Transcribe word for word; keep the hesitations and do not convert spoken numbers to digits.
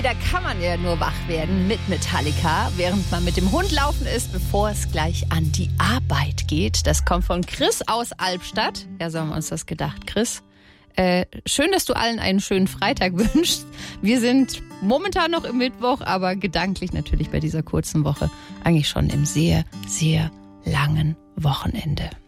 Hey, da kann man ja nur wach werden mit Metallica, während man mit dem Hund laufen ist, bevor es gleich an die Arbeit geht. Das kommt von Chris aus Albstadt. Ja, so haben wir uns das gedacht, Chris. Äh, schön, dass du allen einen schönen Freitag wünschst. Wir sind momentan noch im Mittwoch, aber gedanklich natürlich bei dieser kurzen Woche eigentlich schon im sehr, sehr langen Wochenende.